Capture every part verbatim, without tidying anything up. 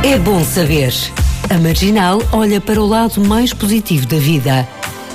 É bom saber. A Marginal olha para o lado mais positivo da vida.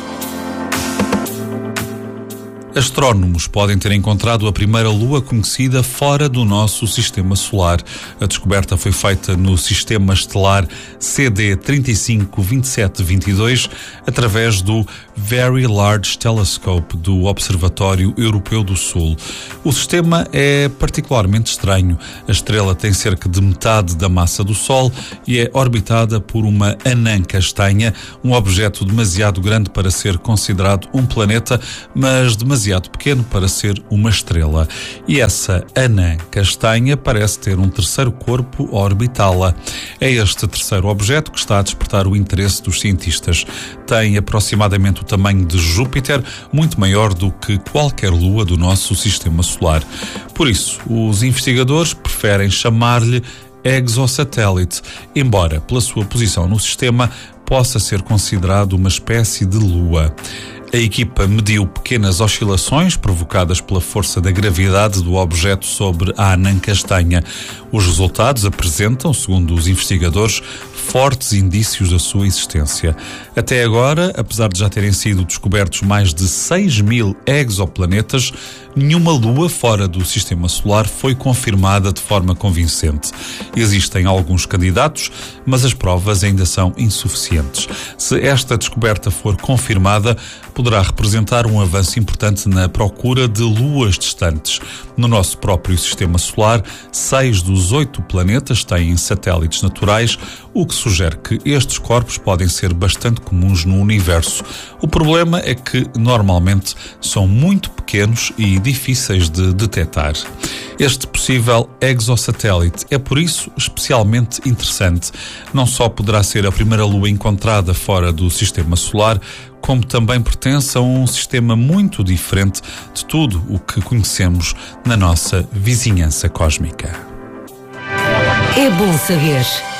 Astrónomos podem ter encontrado a primeira lua conhecida fora do nosso sistema solar. A descoberta foi feita no sistema estelar C D trinta e cinco vinte e sete vinte e dois através do Very Large Telescope do Observatório Europeu do Sul. O sistema é particularmente estranho. A estrela tem cerca de metade da massa do Sol e é orbitada por uma anã castanha, um objeto demasiado grande para ser considerado um planeta, mas demasiado pequeno para ser uma estrela. E essa anã castanha parece ter um terceiro corpo a orbitá-la. É este terceiro objeto que está a despertar o interesse dos cientistas. Tem aproximadamente o tamanho de Júpiter, muito maior do que qualquer lua do nosso sistema solar. Por isso, os investigadores preferem chamar-lhe exossatélite, embora, pela sua posição no sistema, possa ser considerado uma espécie de lua. A equipa mediu pequenas oscilações provocadas pela força da gravidade do objeto sobre a anã castanha. Os resultados apresentam, segundo os investigadores, fortes indícios da sua existência. Até agora, apesar de já terem sido descobertos mais de seis mil exoplanetas, nenhuma lua fora do sistema solar foi confirmada de forma convincente. Existem alguns candidatos, mas as provas ainda são insuficientes. Se esta descoberta for confirmada, poderá representar um avanço importante na procura de luas distantes. No nosso próprio sistema solar, seis dos oito planetas têm satélites naturais, o que sugere que estes corpos podem ser bastante comuns no universo. O problema é que, normalmente, são muito pequenos e difíceis de detectar. Este possível exossatélite é, por isso, especialmente interessante. Não só poderá ser a primeira lua encontrada fora do sistema solar, como também pertence a um sistema muito diferente de tudo o que conhecemos na nossa vizinhança cósmica. É bom saber.